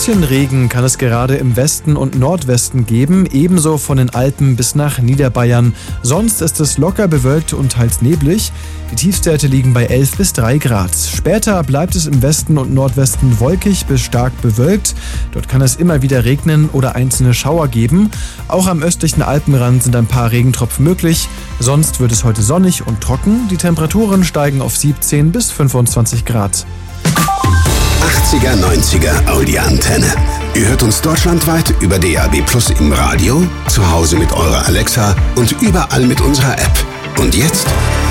bisschen Regen kann es gerade im Westen und Nordwesten geben, ebenso von den Alpen bis nach Niederbayern. Sonst ist es locker bewölkt und teils neblig. Die Tiefstwerte liegen bei 11 bis 3 Grad. Später bleibt es im Westen und Nordwesten wolkig bis stark bewölkt. Dort kann es immer wieder regnen oder einzelne Schauer geben. Auch am östlichen Alpenrand sind ein paar Regentropfen möglich. Sonst wird es heute sonnig und trocken. Die Temperaturen steigen auf 17 bis 25 Grad. 80er, 90er Audi-Antenne. Ihr hört uns deutschlandweit über DAB+ im Radio, zu Hause mit eurer Alexa und überall mit unserer App. Und jetzt?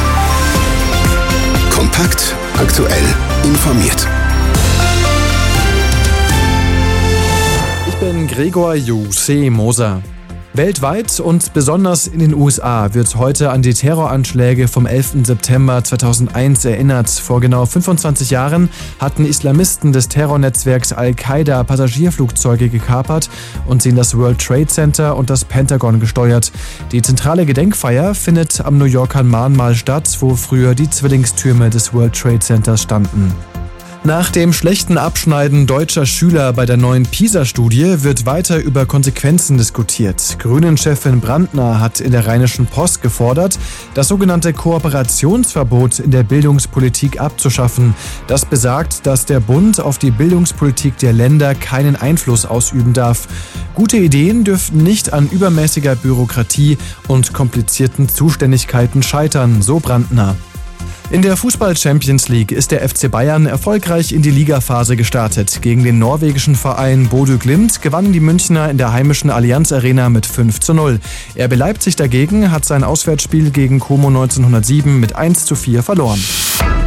Kompakt, aktuell, informiert. Ich bin Gregor Jose Moser. Weltweit und besonders in den USA wird heute an die Terroranschläge vom 11. September 2001 erinnert. Vor genau 25 Jahren hatten Islamisten des Terrornetzwerks Al-Qaida Passagierflugzeuge gekapert und sie in das World Trade Center und das Pentagon gesteuert. Die zentrale Gedenkfeier findet am New Yorker Mahnmal statt, wo früher die Zwillingstürme des World Trade Centers standen. Nach dem schlechten Abschneiden deutscher Schüler bei der neuen PISA-Studie wird weiter über Konsequenzen diskutiert. Grünen-Chefin Brandner hat in der Rheinischen Post gefordert, das sogenannte Kooperationsverbot in der Bildungspolitik abzuschaffen. Das besagt, dass der Bund auf die Bildungspolitik der Länder keinen Einfluss ausüben darf. Gute Ideen dürften nicht an übermäßiger Bürokratie und komplizierten Zuständigkeiten scheitern, so Brandner. In der Fußball-Champions League ist der FC Bayern erfolgreich in die Ligaphase gestartet. Gegen den norwegischen Verein Bodø Glimt gewannen die Münchner in der heimischen Allianz Arena mit 5:0. RB Leipzig dagegen hat sein Auswärtsspiel gegen Como 1907 mit 1:4 verloren.